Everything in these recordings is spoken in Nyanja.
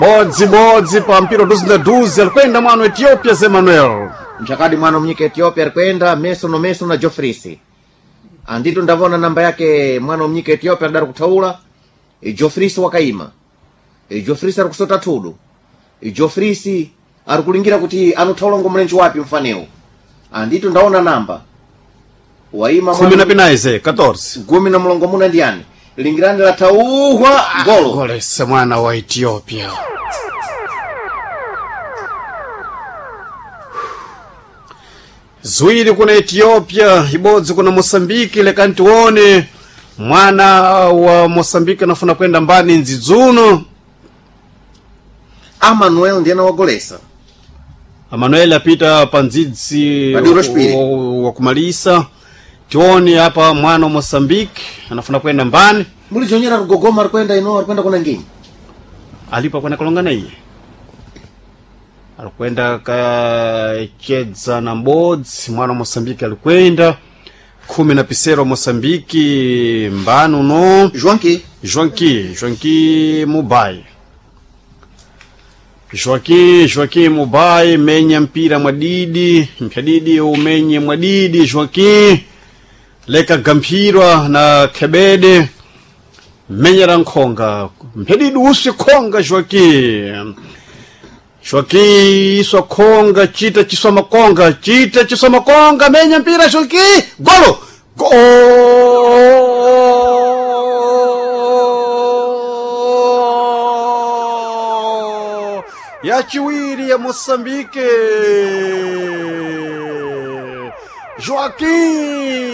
Bodzi pa mpira 12 alikwenda mwana Ethiopia Emmanuel. Mchakadi mwana mnyika Ethiopia alikwenda Meso na Jofrisi. Andito ndavona namba yake mwana mnyika Ethiopia adara kutaula. Jofrisi wakaima. Jofrisi alikusota tudu. Jofrisi alikulingira kuti anutaula ngomulenji wapi mfaneo. Andito ndaona namba. Waima 14 gumi na mlongo muna ndiani. Lingirani la tauhwa golo. Golesa mwana wa Ethiopia. Zwiri kuna Ethiopia, ibodzi kuna Mosambiki, lekani tuone mwana wa Mosambiki anafuna kwenda mbani nzizuno. Amanuel ndiye na wagolesa. Amanuel apita panzidzi wa kumalisa. Tuone hapa mwana wa Mosambiki anafuna kwenda mbani. Muli jonyera rugogoma alikwenda kuna ngini. Alipa kwenda kolongana iye. Alikwenda kacheza na Mbodzi, mwana wa Mosambiki alikwenda 10 na pisero Mosambiki mbanu no Joanqui Mubai. Joanqui Mubai menya mpira mwadidi umenye mwadidi Joanqui leka gampirwa na Kebede menya rankonga mpedidi usikonga Joanqui iswa konga chita chisoma konga menya mpira Joanqui golo ya chiwiri ya Mosambike Joanqui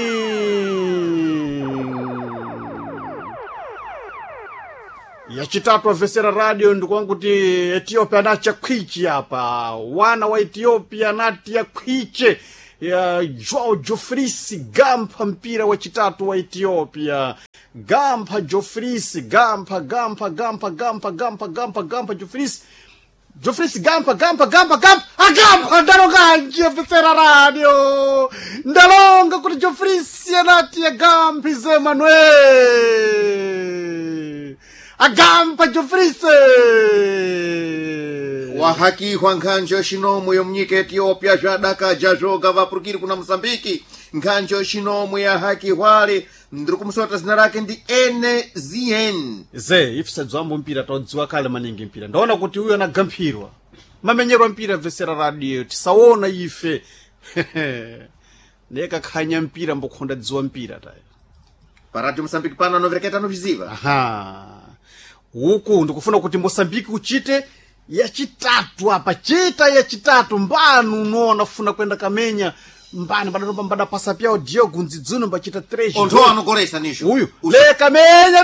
ya chitatu Vesera Radio ndikwangu kuti Ethiopia anacha kwichi hapa. Wana wa Ethiopia natia kwiche ya Joao Jofrisi gampa mpira wa chitatu wa Ethiopia. Gampa Jofrisi gampa Jofrisi. Jofrisi gampa ndalonga njia Vesera Radio. Ndalonga kuti Jofrisi anatia gampi Emmanuel. Agampa Jofrisi wahaki hwankanjo shinomu yo mnyika Ethiopia jadaka jajoga vapurukiri kuna Mozambiki nkanjo shinomu ya haki hwale ndrukumsota zina lake ndi NZN ifisa dzwambo mpira todziwa kale maningi mpira ndaona kuti huyo anagampirwa mamenyerwa mpira Vesera Radio tisaona ife neka khanya mpira mbokhonda dziwa mpira tayo parati Mozambiki pana novereketa noviziva huku ndikufuna kuti Mosambiki uchite ya chitatu hapa chita ya chitatu mbanu unoona funa kwenda kamenya mbani mbada pasa pyao Diogo Nzizuno mbachita 3 onto anogolesa nisho huyu leka menya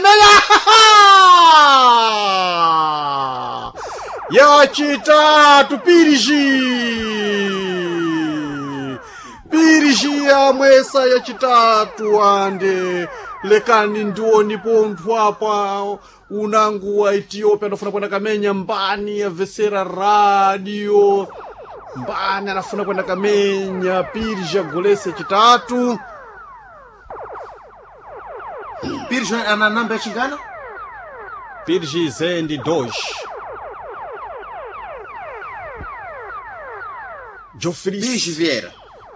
ya chitatu Pirigi ya mwesa ya chitatu ande lekani ndioni pontu hapa unangu wa Ethiopia anafuna kwenda kamenya mbani ya Vesera Radio mbani anafuna kwenda kamenya Pirigi ya golese chitatu. Pirigi ana namba ya chingana Pirigi zendi dosh Pirigi Vieira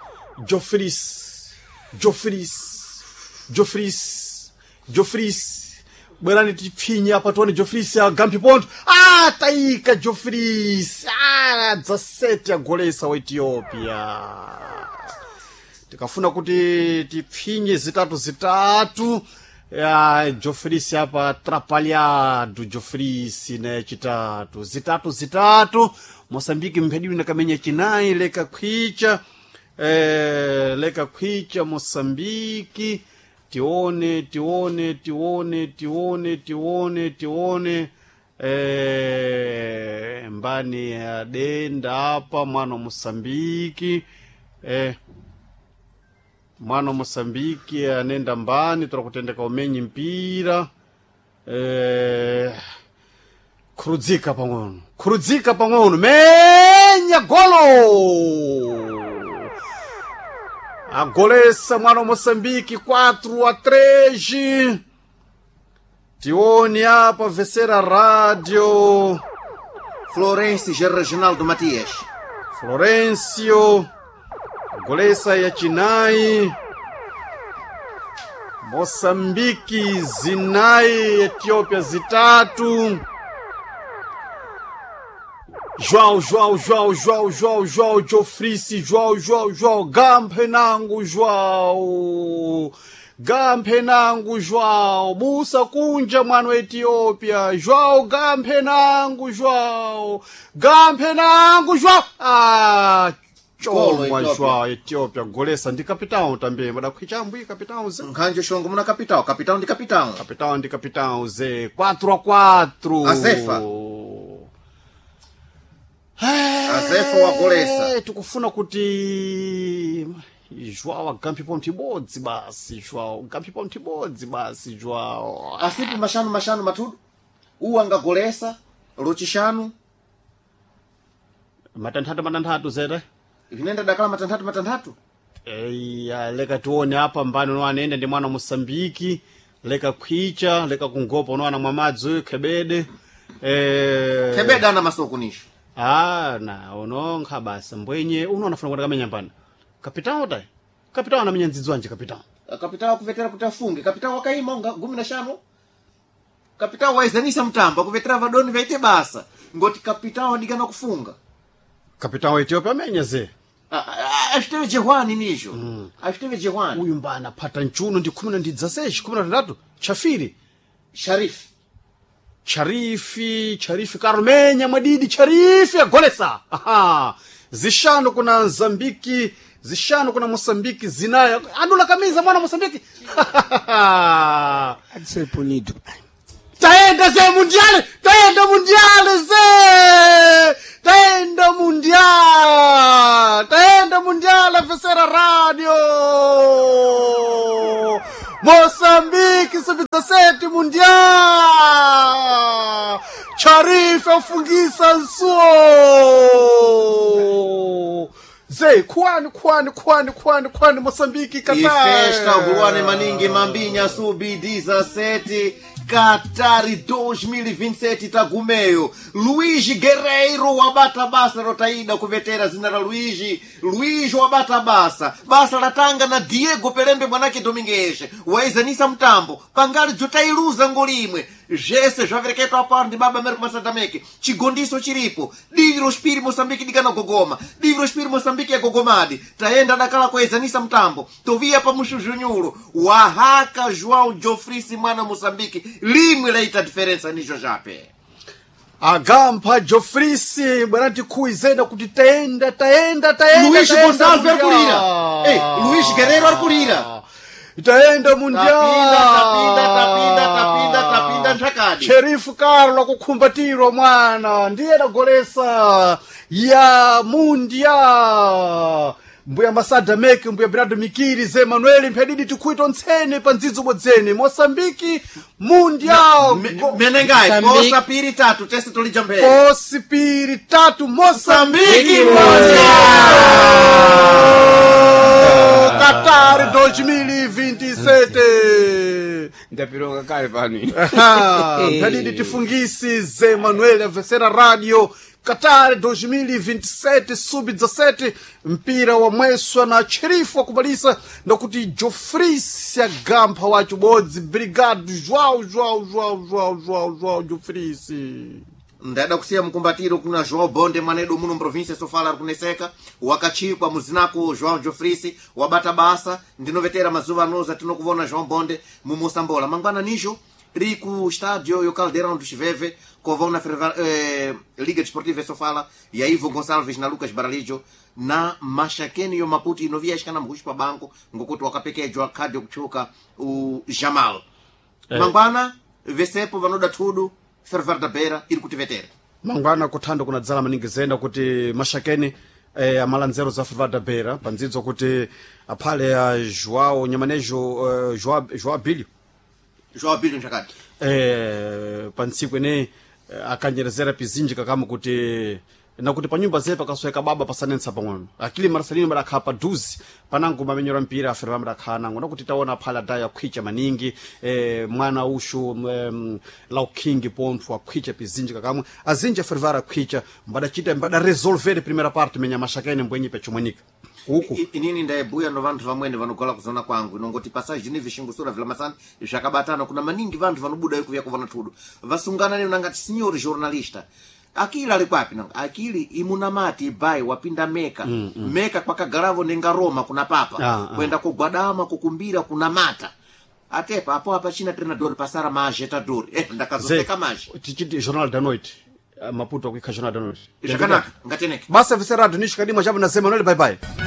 Jofrisi bwerani tipfinye apa tuone Jofrisi agampi ponto taika Jofrisi dzaseti agolesa wa Ethiopia tikafuna kuti tipfinye zitatu ya Jofrisi apa trapalhado Jofrisi na chitatu zitatu Mosambiki mpediwi na kamenya chinayi leka kwicha Mosambiki tione mbani adenda hapa mwana Mosambiki anenda mbani turakutendeka umenyi mpira kurudzika pang'ono menya golo agolesa mwana Mosambiki 4-3 tioni hapa Vesera Radio Florencio Reginaldo Matias. Florencio golesa ya chinayi. Mosambiki zinayi, Ethiopia zitatu. João Jofrisi, João Gampenangu, Gampenangu, Musa Kunja mwana wa Ethiopia, João Gampenangu, chomwa João Ethiopia golesa ndi kapitão também, madakwichambwi kapitão ze. Nkhanjo shongo muna kapitão ndi kapitão. Capitão ndi capitão ze 4-4. Azefa wa golesa. Tukufuna kuti João agampe ponto ibodzi basi, João agampe ponto ibodzi basi, João. Asipi mashanu matudu. Uwanga golesa, rochishanu. Matanthatu zere. Vinenda dakala matanthatu. Eya, leka tuone hapa mbano no anenda ndi mwana Mosambiki, leka kwicha, leka kungopa no ana mwamadzi Kebede. Kebede ana masoko nisho. Na unonkha basa mbwenye unafuna kwenda kamenya mpana. Kapitão tai. Kapitão anamenya ndzidzwanje kapitão. Kapitão kuvetera kuti afunge, kapitão wakaima 15. Kapitão waizanisa mtamba kuvetera vadoni vaite basa. Ngoti kapitão adigana kufunga. Kapitão wa Ethiopia amenya ze. Ashteve Jehwani nisho. Ashteve Jehwani. Uyu mbana pata nchuno ndi 16 chafiri. Charifi Carmenya Madidi Charifi agolesa. Zishano kuna Mozambiki, zishano kuna Mosambiki zinaya. Andula kamiza mwana Mosambiki. Adse punido. Taenda mundiale Vesera Radio. Moçambique sub-17 mundial. Charifa ufungisa nsuo. Zé, kwani Moçambique Qatar. E festa Ruane Maningi Mambinha sub-17 Qatar 2027 tagumeyo. Luigi Guerreiro wabata basa rotaida kuvetera zina la Luigi wabata basa latanga na Diego Pelembe mwanake Domingues waizanisa mtambo pangali jotailuza ngolimwe jese javereketo aparo ndi baba Américo Masadameke chigondiso chiripo diviro spiri Moçambique digana gogoma diviro spiri Moçambique ya gogomadi taenda dakala kuezanisa mtambo tovia pa mushujunyuro wahaka João Jofrisi mwana Moçambique limwe laita diferença nijo jape Agampa Jofrisi bwanati kuizenda kuti taenda Luís Gonçalves arkulira Luís Guerreiro arkulira itaenda mundial tapinda ntakadi Sherifu Carlo akukumbatirwa mwana ndiye nagolesa ya mundial mbuya Masadameke mbuya Bernardo Mikiri Zé Manuel mpedidi tikuito ntsene pa ndzidzo bodzene Moçambique mundial menengai posa piri tatu teste tolija mbele posi piri tatu Moçambique Qatar 2027 Ndapiroga kale pani. Pedidi tifungisi Zé Manuel Vesera Radio Qatar 2027 sub-17 mpira wa mweswa na Chirifu akubalisa ndakuti Jofrisi agampa wacho bodzi brigado João Jofrisi ndada kusiya mkumbatiro kuna João Bonde manedo muno província Sofala kuneseka wakachikwa muzinako João Jofrisi wabata basa ndinovetera mazuva noza tinokuvona João Bonde mumosambola mangwana nijo riku estádio yo Caldeirão do Chiveve kovão na Liga Desportiva Sofala e Ivo Gonçalves na Lucas Baralijo na Mashakeni yo Maputo inovia ishikana mhushi pa banco ngokuti wakapekejwa kadi kuchoka u Jamal mangwana vesepo vanoda tudo Fervar da Beira iri kutivetera mangwana kuthanda kunadzala maningi zenda kuti Mashakeni amalanzero za Fervar da Beira pandzidzo kuti aphale ya João Nyamanejo João Bilho nchakati pantsiku ine akanyerezera pizinji kakamu kuti na kuti pa nyumba zepa kasweka baba pasanensa pang'ono akili Marcelino badakhala pa duzi panango mamenyora mpira afere badakhala nango nakuti taona phala da yakhwicha maningi mwana ushu Lau King pontho akhwicha pizinji kakamwe azinji afervara akhwicha mbada resolver primeira parte menya mashakene mbwenyi pechomwenika uku inini ndayebuya no vantu vamwene vanogola kuzona kwangu inongoti passage ni vishingusura vila masana zvakabatana kuna maningi vantu vanobuda yuku vyakuvana tudo vasungana leo nangati signor jornalista akili ali kwapi nanga akili imunamati bai wapinda meka meka kwa kagaravo nenga Roma kuna papa kwenda kugwadama kukumbira kuna mata atepa hapo hapa china treinador pasara majeta dor ndakazoseka maji tichiti journal da noite Maputo kwa journal da noite ishakanaka ngateneke basa viserado nishikadima jabu nasema nole bye bye